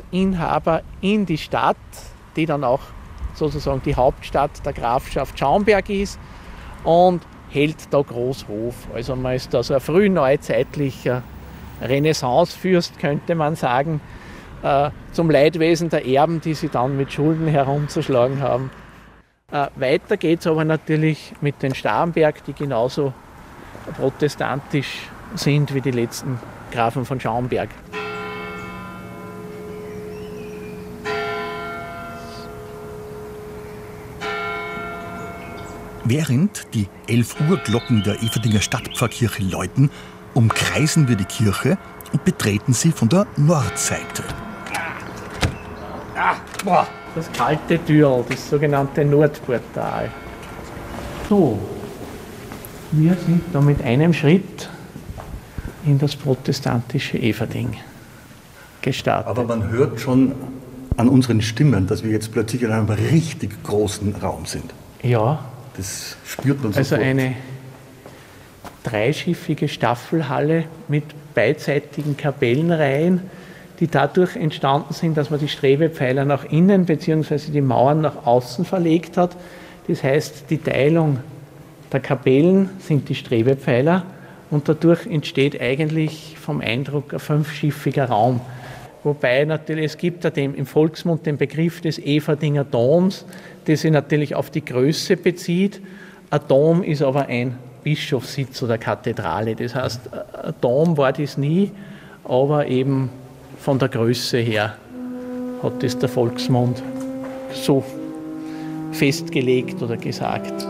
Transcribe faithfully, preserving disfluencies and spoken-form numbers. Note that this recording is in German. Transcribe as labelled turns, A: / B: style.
A: Rechtsinhaber in die Stadt, die dann auch sozusagen die Hauptstadt der Grafschaft Schaumberg ist, und hält da Großhof. Also man ist da so ein frühneuzeitlicher Renaissancefürst, könnte man sagen, äh, zum Leidwesen der Erben, die sie dann mit Schulden herumzuschlagen haben. Äh, weiter geht es aber natürlich mit den Starnberg, die genauso protestantisch sind wie die letzten Grafen von Schaumberg.
B: Während die elf Uhr Glocken der Eferdinger Stadtpfarrkirche läuten, umkreisen wir die Kirche und betreten sie von der Nordseite.
A: Das kalte Türl, das sogenannte Nordportal. So, wir sind da mit einem Schritt in das protestantische Everding gestartet.
B: Aber man hört schon an unseren Stimmen, dass wir jetzt plötzlich in einem richtig großen Raum sind.
A: Ja.
B: Das spürt man
A: Also
B: sofort.
A: eine dreischiffige Staffelhalle mit beidseitigen Kapellenreihen, die dadurch entstanden sind, dass man die Strebepfeiler nach innen bzw. die Mauern nach außen verlegt hat. Das heißt, die Teilung der Kapellen sind die Strebepfeiler und dadurch entsteht eigentlich vom Eindruck ein fünfschiffiger Raum. Wobei natürlich, es gibt ja dem, im Volksmund den Begriff des Everdinger Doms, der sich natürlich auf die Größe bezieht. Ein Dom ist aber ein Bischofssitz oder Kathedrale. Das heißt, ein Dom war das nie, aber eben von der Größe her hat das der Volksmund so festgelegt oder gesagt.